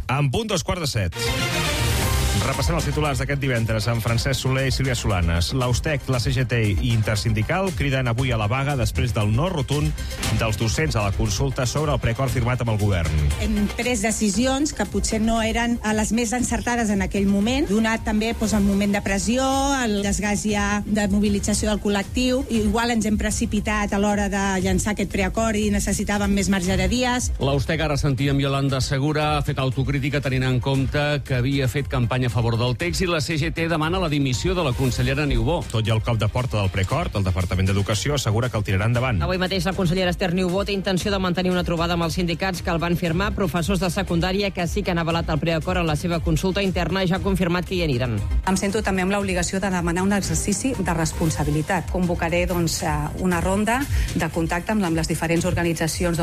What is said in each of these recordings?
En punt 2:45. Repassant els titulars d'aquest divendres amb Francesc Soler i Sílvia Solanes. L'Austec, la CGT i Intersindical criden avui a la vaga després del no rotund dels docents a la consulta sobre el preacord firmat amb el govern. Hem pres decisions que potser no eren les més encertades en aquell moment, donat també el moment de pressió, el desgast ja de mobilització del col·lectiu, i igual ens hem precipitat a l'hora de llançar aquest preacord i necessitàvem més marge de dies. L'Austec, ara sentíem Yolanda Segura, ha fet autocrítica tenint en compte que havia fet campanya a favor del text, i la CGT demana la dimissió de la consellera Niubó. Tot i el cop de porta del preacord, el Departament d'Educació assegura que el tirarà endavant. Avui mateix la consellera Esther Niubó té intenció de mantenir una trobada amb els sindicats que el van firmar. Professors de secundària que sí que han avalat el preacord en la seva consulta interna ja ha confirmat que hi aniran. Em sento també amb l'obligació de demanar un exercici de responsabilitat. Convocaré una ronda de contacte amb les diferents organitzacions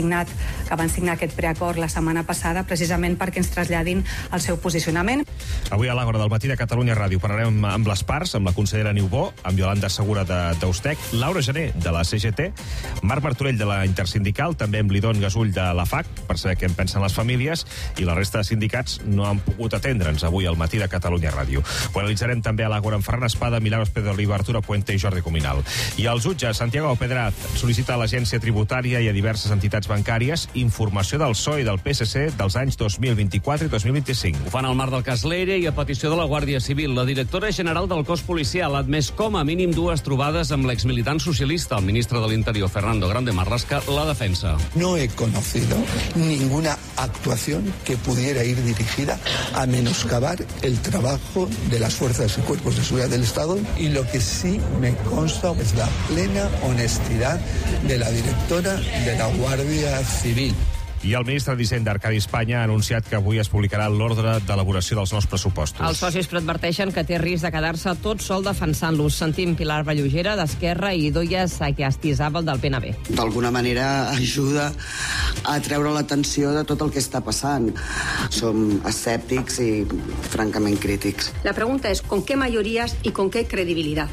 que van signar aquest preacord la setmana passada, precisament perquè ens traslladin el seu posicionament. Avui a l'Àgora del matí de Catalunya Ràdio parlarem amb les parts, amb la consellera Niubó, amb Yolanda Segura d'Austec, Laura Gené de la CGT, Marc Martorell de la Intersindical, també amb Lidón Gasull de la FAC, per saber què en pensen les famílies, i la resta de sindicats no han pogut atendre'ns avui al matí de Catalunya Ràdio. Ho analitzarem també a l'Àgora amb Ferran Espada, Milagros Pedro Oliva, Arturo Puente i Jordi Cominal. I el jutge Santiago Pedraz sol·licita a l'Agència Tributària i a diverses entitats bancàries informació del PSOE i del PSC dels anys 2024 i 2025. Ho fan al marc del cas Leire i a petició de la Guàrdia Civil. La directora general del cos policial ha admès com a mínim 2 trobades amb l'exmilitant socialista. El ministre de l'Interior, Fernando Grande Marlaska, la defensa. No he conocido ninguna actuación que pudiera ir dirigida a menoscabar el trabajo de las fuerzas y cuerpos de seguridad del Estado, y lo que sí me consta es la plena honestidad de la directora de la Guàrdia Civil. I el ministre d'Hisenda, Arcadi Espanya, ha anunciat que avui es publicarà l'ordre d'elaboració dels nous pressupostos. Els socis però adverteixen que té risc de quedar-se tot sol defensant-los. Sentim Pilar Vallugera d'Esquerra i Idoia Sagastizabal del PNB. D'alguna manera ajuda a treure l'atenció de tot el que està passant. Som escèptics i francament crítics. La pregunta es ¿con qué mayorías y con qué credibilidad?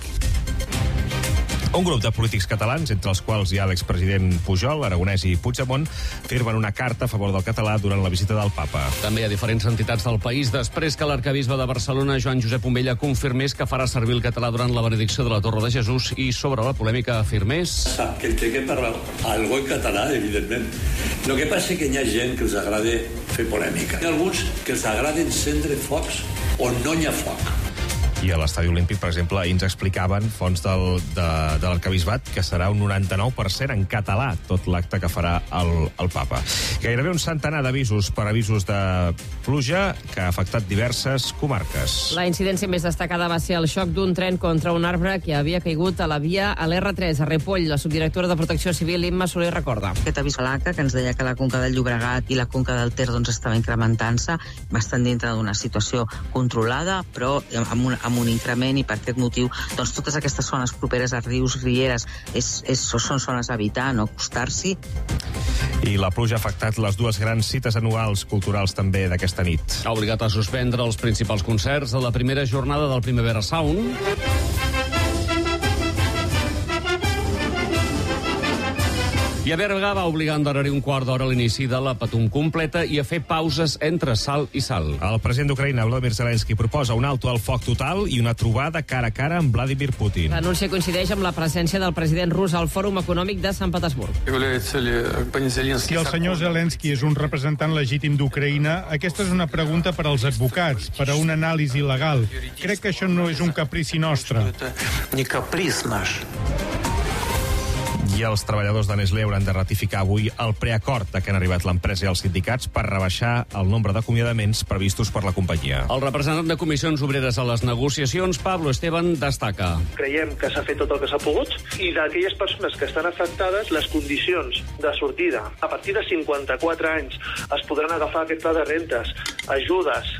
Un grup de polítics catalans, entre els quals hi ha l'expresident Pujol, Aragonès i Puigdemont, firmen una carta a favor del català durant la visita del papa. També hi ha diferents entitats del país després que l'arcabisbe de Barcelona, Joan Josep Omella, confirmés que farà servir el català durant la benedicció de la Torre de Jesús, i sobre la polèmica afirmés... Que el té que parlar algo en català, evidentment. El que passa és que hi ha gent que els agrada fer polèmica. Hi ha alguns que els agrada encendre focs on no hi ha foc. I a l'Estadi Olímpic, per exemple, ahir ens explicaven fons de l'arcabisbat que serà un 99% en català tot l'acte que farà el papa. Gairebé un centenar d'avisos per avisos de pluja que ha afectat diverses comarques. La incidència més destacada va ser el xoc d'un tren contra un arbre que havia caigut a la via a l'R3 a Ripoll. La subdirectora de Protecció Civil, Imma Soler, recorda. Aquest avís a l'ACA que ens deia que la conca del Llobregat i la conca del Ter estava incrementant-se bastant dintre d'una situació controlada, però amb un increment, i per aquest motiu totes aquestes zones properes a rius, rieres, són zones a evitar, no acostar-s'hi. I la pluja ha afectat les 2 grans cites anuals culturals també d'aquesta nit. Ha obligat a suspendre els principals concerts de la primera jornada del Primavera Sound. I a Berga va obligar a endarrerir un quart d'hora a l'inici de la Patum completa i a fer pauses entre salt i salt. El president d'Ucraïna, Volodymyr Zelensky, proposa un alto al foc total i una trobada cara a cara amb Vladimir Putin. L'anunci coincideix amb la presència del president rus al Fòrum Econòmic de Sant Petersburg. Si el senyor Zelensky és un representant legítim d'Ucraïna, aquesta és una pregunta per als advocats, per a una anàlisi legal. Crec que això no és un caprici nostre. I els treballadors de Nestlé hauran de ratificar avui el preacord a què han arribat l'empresa i els sindicats per rebaixar el nombre d'acomiadaments previstos per la companyia. El representant de Comissions Obreres a les negociacions, Pablo Esteban, destaca. Creiem que s'ha fet tot el que s'ha pogut, i d'aquelles persones que estan afectades, les condicions de sortida. A partir de 54 anys es podran agafar aquest pla de rentes, ajudes,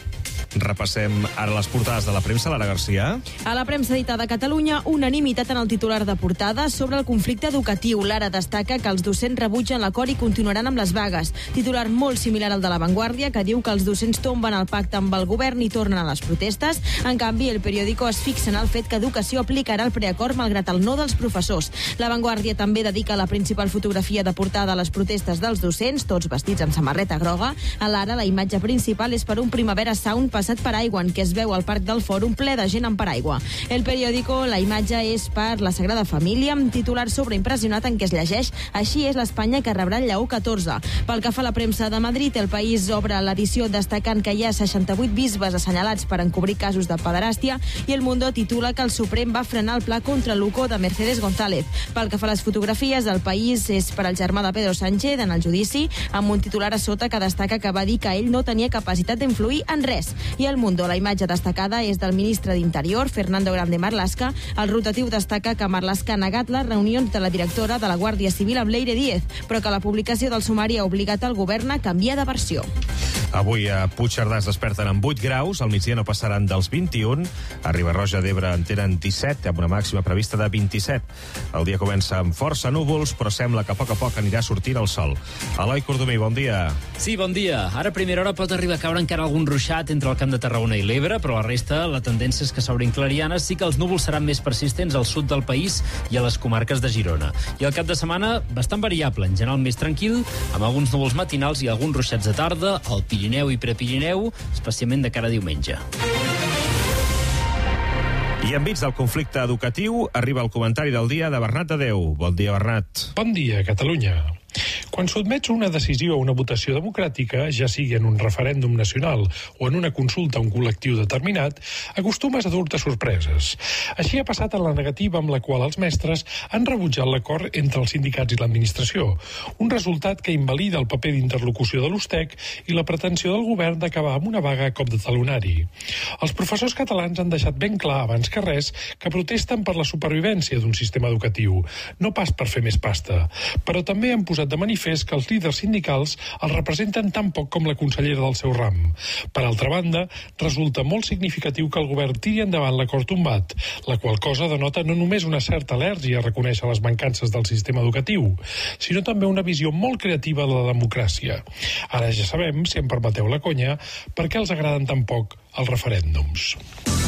Repassem ara les portades de la premsa. Lara Garcia. A la premsa dita de Catalunya, unanimitat en el titular de portada sobre el conflicte educatiu. Lara destaca que els docents rebutgen l'acord i continuaran amb les vagues. Titular molt similar al de La Vanguardia, que diu que els docents tomben el pacte amb el govern i tornen a les protestes. En canvi, El Periódico es fixa en el fet que Educació aplicarà el preacord malgrat el no dels professors. La Vanguardia també dedica la principal fotografia de portada a les protestes dels docents, tots vestits amb samarreta groga. A l'Ara, la imatge principal és per un Primavera Sound passat per aigua, en què es veu al Parc del Fòrum ple de gent amb paraigua. El Periódico, la imatge és per la Sagrada Família, amb titular sobreimpressionat en què es llegeix: així és l'Espanya que rebrà el Lleó 14. Pel que fa a la premsa de Madrid, El País obre l'edició destacant que hi ha 68 bisbes assenyalats per encobrir casos de pederàstia, i El Mundo titula que el Suprem va frenar el pla contra l'UCO de Mercedes González. Pel que fa a les fotografies, El País és per al germà de Pedro Sánchez en el judici, amb un titular a sota que destaca que va dir que ell no tenia capacitat d'influir en res. I El Mundo, la imatge destacada és del ministre d'Interior, Fernando Grande Marlaska. El rotatiu destaca que Marlaska ha negat les reunions de la directora de la Guàrdia Civil amb Leire Díez, però que la publicació del sumari ha obligat el govern a canviar de versió. Avui a Puigcerdà es desperten amb 8 graus, al migdia no passaran dels 21, a Riba-roja d'Ebre en tenen 17, amb una màxima prevista de 27. El dia comença amb força núvols, però sembla que a poc anirà sortint el sol. Eloi Cordomí, bon dia. Sí, bon dia. Ara a primera hora pot arribar a caure encara algun ruixat entre el Camp de Tarragona i l'Ebre, però la resta, la tendència és que s'obrin clarianes. Sí que els núvols seran més persistents al sud del país i a les comarques de Girona. I el cap de setmana bastant variable, en general més tranquil, amb alguns núvols matinals i alguns ruixats de tarda, al Pirineu i Prepirineu, especialment de cara a diumenge. I enmig del conflicte educatiu arriba el comentari del dia de Bernat de Déu. Bon dia, Bernat. Bon dia, Catalunya. Quan sotmets una decisió a una votació democràtica, ja sigui en un referèndum nacional o en una consulta a un col·lectiu determinat, acostumes a dur-te sorpreses. Així ha passat en la negativa amb la qual els mestres han rebutjat l'acord entre els sindicats i l'administració, un resultat que invalida el paper d'interlocució de l'USTEC i la pretensió del govern d'acabar amb una vaga a cop de talonari. Els professors catalans han deixat ben clar, abans que res, que protesten per la supervivència d'un sistema educatiu, no pas per fer més pasta, però també han posat de manifest que els líders sindicals els representen tan poc com la consellera del seu ram. Per altra banda, resulta molt significatiu que el govern tiri endavant l'acord tombat, la qual cosa denota no només una certa al·lèrgia a reconèixer les mancances del sistema educatiu, sinó també una visió molt creativa de la democràcia. Ara ja sabem, si em permeteu la conya, per què els agraden tan poc els referèndums.